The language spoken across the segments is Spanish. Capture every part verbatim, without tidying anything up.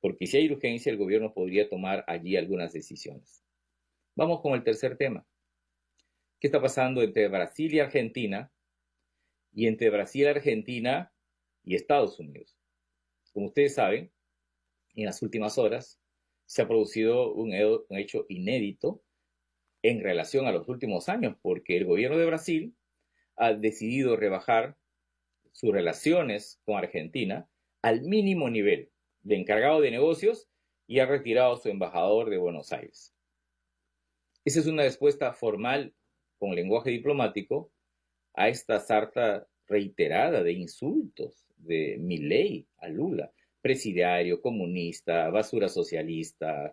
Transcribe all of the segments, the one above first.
porque si hay urgencia, el gobierno podría tomar allí algunas decisiones. Vamos con el tercer tema. ¿Qué está pasando entre Brasil y Argentina y entre Brasil, Argentina y Estados Unidos? Como ustedes saben, en las últimas horas se ha producido un, un hecho inédito en relación a los últimos años, porque el gobierno de Brasil ha decidido rebajar sus relaciones con Argentina al mínimo nivel de encargado de negocios y ha retirado a su embajador de Buenos Aires. Esa es una respuesta formal con lenguaje diplomático a esta sarta reiterada de insultos de Milei a Lula, presidiario, comunista, basura socialista.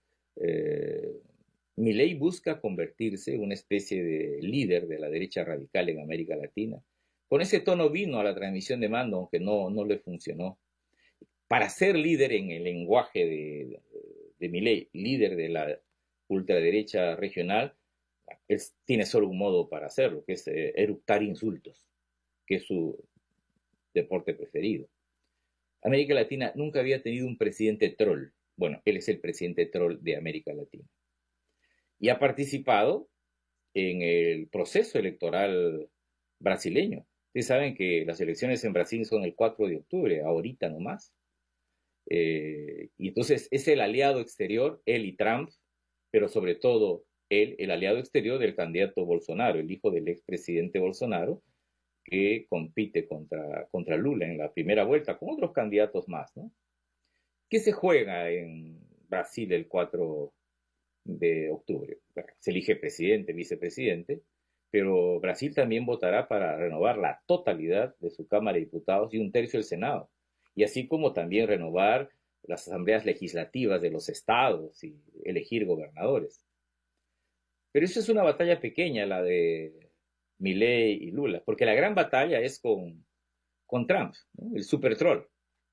Eh, Milei busca convertirse en una especie de líder de la derecha radical en América Latina. Con ese tono vino a la transmisión de mando, aunque no, no le funcionó. Para ser líder en el lenguaje de, de, de Milei, líder de la ultraderecha regional, él tiene solo un modo para hacerlo, que es eh, eructar insultos, que es su deporte preferido. América Latina nunca había tenido un presidente troll. Bueno, él es el presidente troll de América Latina. Y ha participado en el proceso electoral brasileño. Ustedes saben que las elecciones en Brasil son el cuatro de octubre, ahorita nomás. Eh, y entonces es el aliado exterior, él y Trump, pero sobre todo él, el aliado exterior del candidato Bolsonaro, el hijo del expresidente Bolsonaro, que compite contra, contra Lula en la primera vuelta, con otros candidatos más, ¿no? ¿Qué se juega en Brasil el cuatro de octubre? Bueno, se elige presidente, vicepresidente, pero Brasil también votará para renovar la totalidad de su Cámara de Diputados y un tercio del Senado, y así como también renovar las asambleas legislativas de los estados y elegir gobernadores. Pero eso es una batalla pequeña, la de Milei y Lula, porque la gran batalla es con, con Trump, ¿no? El super troll.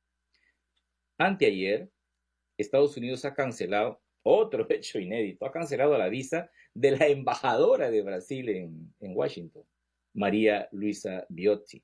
Anteayer, Estados Unidos ha cancelado, otro hecho inédito, ha cancelado la visa de la embajadora de Brasil en, en Washington, María Luisa Biotti.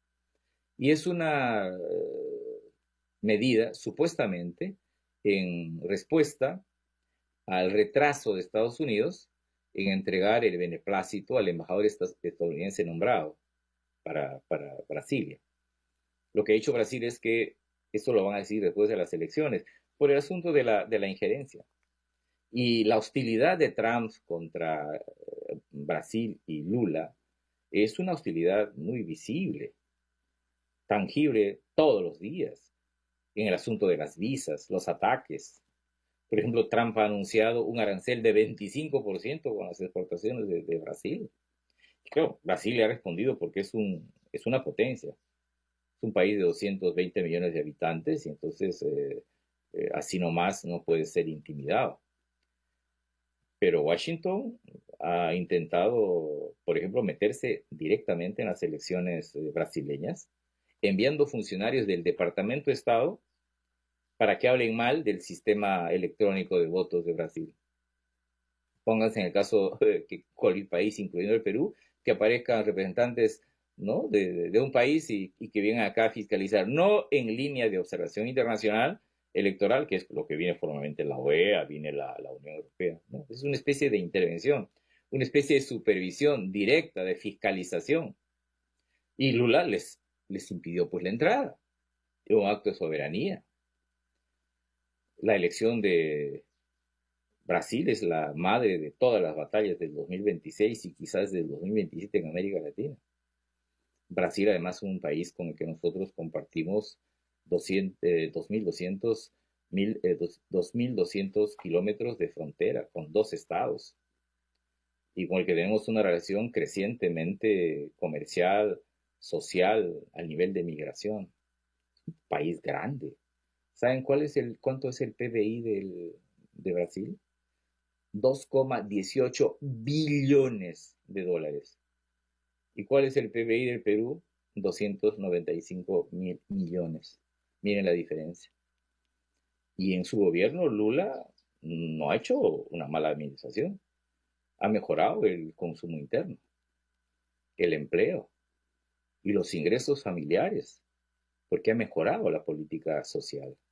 Y es una eh, medida, supuestamente, en respuesta al retraso de Estados Unidos en entregar el beneplácito al embajador estadounidense nombrado para, para Brasilia. Lo que ha hecho Brasil es que esto lo van a decir después de las elecciones, por el asunto de la, de la injerencia. Y la hostilidad de Trump contra eh, Brasil y Lula es una hostilidad muy visible, tangible todos los días, en el asunto de las visas, los ataques. Por ejemplo, Trump ha anunciado un arancel de veinticinco por ciento con las exportaciones de, de Brasil. Y claro, Brasil le ha respondido porque es, un, es una potencia. Es un país de doscientos veinte millones de habitantes y entonces eh, eh, así nomás no puede ser intimidado. Pero Washington ha intentado, por ejemplo, meterse directamente en las elecciones eh, brasileñas, enviando funcionarios del Departamento de Estado para que hablen mal del sistema electrónico de votos de Brasil. Pónganse en el caso de que cualquier país, incluyendo el Perú, que aparezcan representantes, ¿no?, de, de un país y, y que vengan acá a fiscalizar, no en línea de observación internacional electoral, que es lo que viene formalmente la O E A, viene la, la Unión Europea, ¿no? Es una especie de intervención, una especie de supervisión directa, de fiscalización. Y Lula les, les impidió pues la entrada. Es un acto de soberanía. La elección de Brasil es la madre de todas las batallas del dos mil veintiséis y quizás del dos mil veintisiete en América Latina. Brasil además es un país con el que nosotros compartimos doscientos, eh, dos mil doscientos, mil, eh, dos mil doscientos kilómetros de frontera con dos estados y con el que tenemos una relación crecientemente comercial, social, al nivel de migración. Es un país grande. ¿Saben cuál es el, cuánto es el P B I del, de Brasil? dos coma dieciocho billones de dólares. ¿Y cuál es el P B I del Perú? doscientos noventa y cinco mil millones. Miren la diferencia. Y en su gobierno Lula no ha hecho una mala administración. Ha mejorado el consumo interno, el empleo y los ingresos familiares, porque ha mejorado la política social.